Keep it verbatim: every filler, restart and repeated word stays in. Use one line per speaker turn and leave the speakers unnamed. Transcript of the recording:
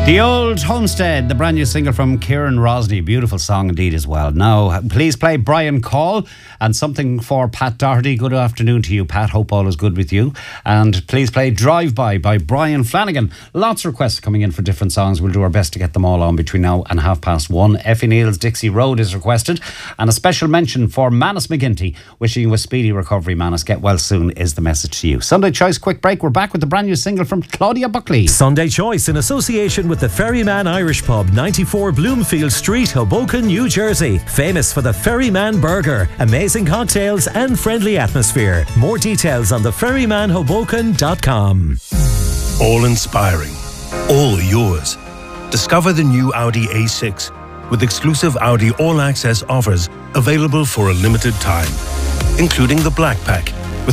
The Old Homestead, the brand new single from Kieran Rosny. Beautiful song indeed as well. Now, please play Brian Call and something for Pat Doherty. Good afternoon to you, Pat. Hope all is good with you. And please play Drive By by Brian Flanagan. Lots of requests coming in for different songs. We'll do our best to get them all on between now and half past one. Effie Neal's Dixie Road is requested. And a special mention for Manus McGinty. Wishing you a speedy recovery, Manus. Get well soon is the message to you. Sunday Choice, quick break. We're back with the brand new single from Claudia Buckley.
Sunday Choice in association with the Ferryman Irish Pub, ninety-four Bloomfield Street, Hoboken, New Jersey. Famous for the Ferryman Burger, amazing cocktails and friendly atmosphere. More details on the ferryman hoboken dot com.
All inspiring, all yours. Discover the new Audi A six with exclusive Audi All Access offers available for a limited time, including the Black Pack,